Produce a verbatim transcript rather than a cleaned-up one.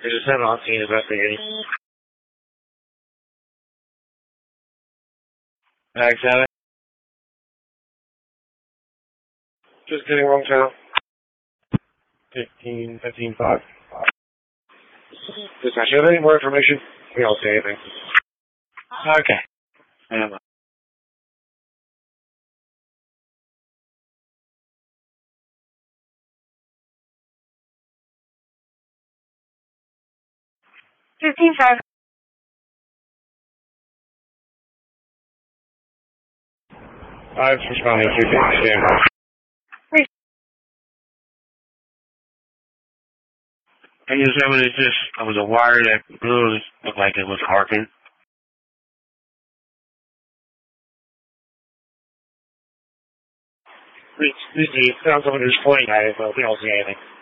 There's a seven on scene investigating. Mag seven. Just getting wrong channel. Fifteen, fifteen, five. Dispatch, you have any more information? We don't see anything. Okay. Um, Fifteen, five. Five responding to stand. And you said it just, it was a wire that really looked like it was arcing. We, we see, found someone who's pointing at it, but we don't see anything.